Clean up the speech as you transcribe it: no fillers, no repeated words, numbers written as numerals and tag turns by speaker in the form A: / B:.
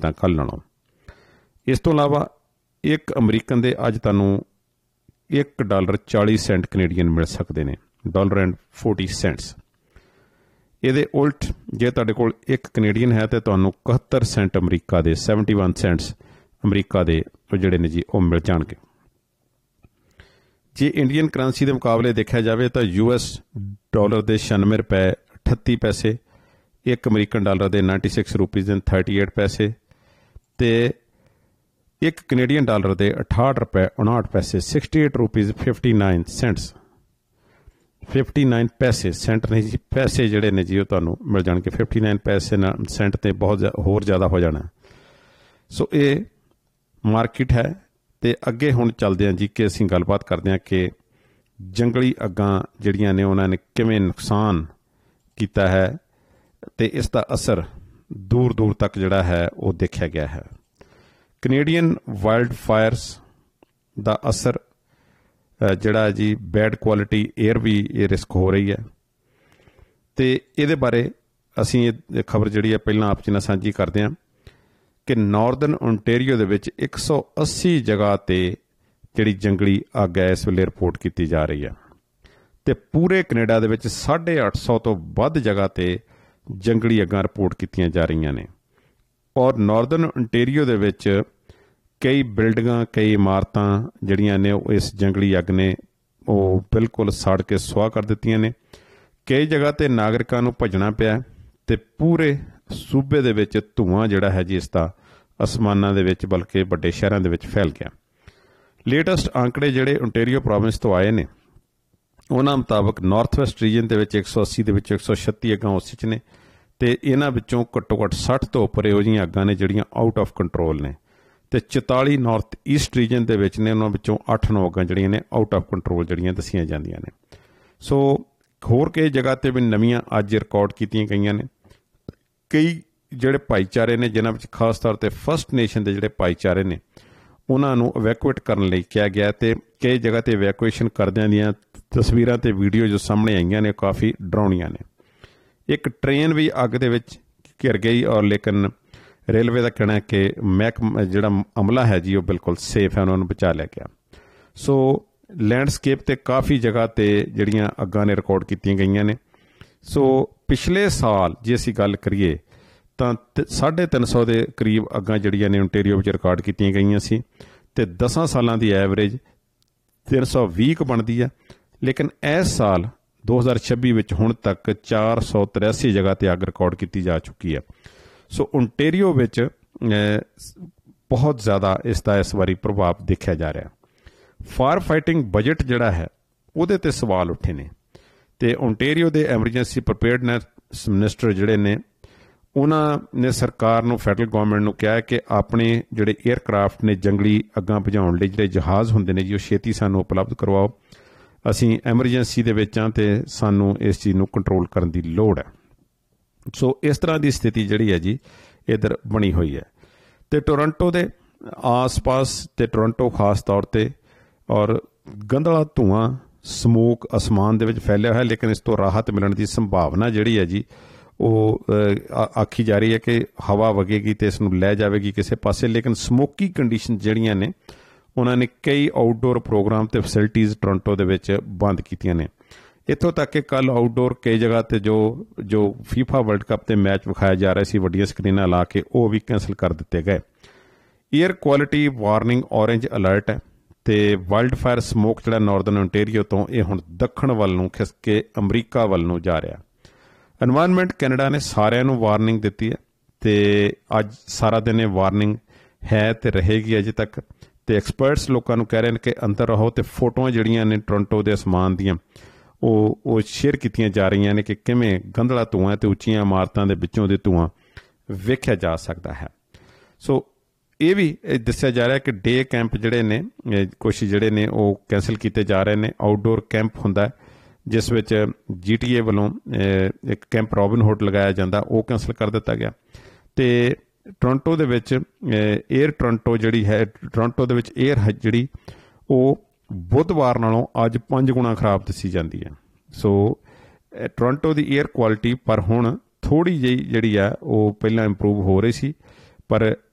A: रेटां कल नालों। इस तो इलावा एक अमरीकन दे अज तुहानूं $1.40 कनेडियन मिल सकते हैं, $1.40। ये उल्ट जे तुहाडे कोल एक कनेडियन है तो तुहानूं 71 सेंट अमरीका दे 71 सेंट्स अमरीका दे जिहड़े ने जी वो मिल जाणगे। जे इंडियन करंसी के मुकाबले देखा जाए तो US डॉलर के 96 रुपए 38 पैसे, एक अमरीकन डॉलर के 96 रुपीज़ एंड 38 पैसे, तो एक कनेडियन डॉलर के 68 रुपए 59 पैसे 68 रुपीज़ 59 सेंट्स 59 पैसे सेंट नहीं जी, पैसे जोड़े ने जी वो तुहानूं मिल जाएंगे 59 पैसे सेंट तो बहुत होर ज़्यादा हो जाना। सो ये मार्केट है। तो अगे हुण चलदे हैं जी कि असीं गलबात करते हैं कि जंगली अग्गां जिहड़ियां ने उन्होंने किवें नुकसान किया है तो इसका असर दूर दूर तक जिहड़ा है वो देखा गया है। कनेडियन वाइल्ड फायरस का असर जिहड़ा जी बैड क्वालिटी एयर भी ये रिस्क हो रही है। तो ये बारे असीं ये खबर जिहड़ी है पहलां आप जी नाल सांझी करते हैं कि नॉर्दन ओंटेरियो दे विच 180 जगह ते जिहड़ी जंगली अग है इस वेले रिपोर्ट की जा रही है। तो पूरे कनेडा दे विच 850 तो वध जगह ते जंगली अग्गां रिपोर्ट कीतियां जा रही ने। और नॉर्दन ओंटेरियो दे विच कई बिल्डिंगां कई इमारतां जिहड़ियां ने इस जंगली अग ने वो बिल्कुल सड़ के सुआह कर दित्तियां ने। कई जगह ते नागरिकां नूं भजना पिया ते पूरे सूबे दे विच धुआं जिहड़ा है जी इसका आसमानां दे विच बल्कि वड्डे शहरां दे विच फैल गया। लेटैसट आंकड़े जिहड़े ओंटेरियो प्रोविंस तो आए ने उन्हां मुताबक नॉर्थ वैसट रीजन दे विच 180 दे विच 136 अग्गां उस च ने ते इन्हां विचों घट्टो घट्ट 60 तो उपर इहो जिहियां अग्गां ने जिहड़ियां आउट ऑफ कंट्रोल ने ते 44 नॉर्थ ईस्ट रीजन दे विच ने उन्हां विचों 8-9 अग्गां जिहड़ियां ने आउट ऑफ कंट्रोल जिहड़ियां दस्सियां जांदियां ने। सो होर कई जगह ते भी नवीआं अज रिकॉर्ड कीतियां गईयां ने। कई जिहड़े भाईचारे ने जिन्हां विच खास तौर ते फर्स्ट नेशन दे जिहड़े भाईचारे ने उन्हां नूं इवैकुएट करन लई किहा गया ते कई जगह ते इवैकुएशन करदिआं दियां तस्वीरां ते वीडियो जो सामने आईयां ने काफ़ी डराउणियां ने। एक ट्रेन भी अग दे विच घिर गई और लेकिन रेलवे का कहना है कि महकमा जिहड़ा अमला है जी वो बिल्कुल सेफ है, उन्होंने बचा लिया गया। सो लैंडस्केप ते काफ़ी जगह ते जिहड़ियां अग्गां ने रिकॉर्ड कीतियां गईयां ने। सो पिछले साल जे असीं गल करिए तां 350 के करीब अग्गां जिहड़ियां ने ओंटेरियो विच रिकॉर्ड कीतियां गईयां सी ते 10 सालां दी एवरेज 320 बनदी है। लेकिन इस साल 2026 विच हुण तक 483 जगह ते अग रिकॉर्ड की जा चुकी है। सो ओंटेरियो विच बहुत ज़्यादा इसका इस बारी प्रभाव देखा जा रहा। फायर फाइटिंग बजट जिहड़ा है उहदे ते सवाल उठे ने ते ओंटेरियो के एमरजेंसी प्रिपेयर्डनैस मिनिस्टर जिहड़े ने उन्होंने सरकार नूं फैडरल गवर्नमेंट नूं कहा कि अपने जिहड़े एयरक्राफ्ट ने जंगली अग्गां बुझाउण लई जिहड़े जहाज़ हुंदे ने जी वो छेती सानूं उपलब्ध करवाओ, असीं एमरजेंसी दे विच आं ते सानूं इस चीज़ नूं कंट्रोल करन दी लोड़ है। सो इस तरह की स्थिति जिहड़ी है जी इधर बनी हुई है। तो टोरंटो के आस पास ते टोरंटो खास तौर पर और गंधला धुआं समोक आसमान दे विच फैलिया है, लेकिन इस तो राहत मिलण की संभावना जिहड़ी है जी वो आखी जा रही है कि हवा वगेगी तो इसनूं लै जाएगी किसी पासे। लेकिन समोकी कंडीशन जिहड़ियां ने उन्होंने कई आउटडोर प्रोग्राम ते फैसिलिटीज़ टोरंटो दे विच बंद कीतियां ने। इत्थों तक कि कल आउटडोर कई जगह ते जो फीफा वर्ल्ड कप ते मैच विखाए जा रहे सी वड्डियां स्क्रीनां ला के वो भी कैंसल कर दिते गए। Air quality warning orange alert है तो वाइल्ड फायर समोक जिहड़ा नॉर्दन ओंटेरियो तो ये हुण दक्षिण वल नूं खिस के अमरीका वल नूं जा रहा। एनवायरनमेंट कैनेडा ने सारिਆਂ ਨੂੰ वार्निंग दी है तो अज सारा दिन ये वार्निंग है तो रहेगी अजे तक। तो एक्सपर्ट्स लोगों को कह रहे हैं कि अंदर रहो। तो फोटोआं जिहड़ियां ने टोरंटो के आसमान दियां वो शेयर कीतियां जा रही ने कि किवें गंधला धुआं ते उच्चियां इमारतां दे विचों दे धुआं वेख्या जा सकता है। सो ये भी दस्सिया जा रहा है कि डे कैंप जिहड़े ने कुछ जिहड़े ने वो कैंसल किए जा रहे हैं। आउटडोर कैंप हुंदा है जिस विच GTA वालों एक कैंप रॉबिनहुड लगाया जाता वो कैंसल कर दिता गया। तो टोरंटो दे विच एयर टोरंटो जिहड़ी है टोरंटो दे विच एयर है जिहड़ी वो बुधवार नालों अज 5 गुणा खराब दसी जाती है। सो टोरंटो की एयर क्वालिटी पर हुण थोड़ी जी जिहड़ी है वो पहलां इंप्रूव हो रही सी पर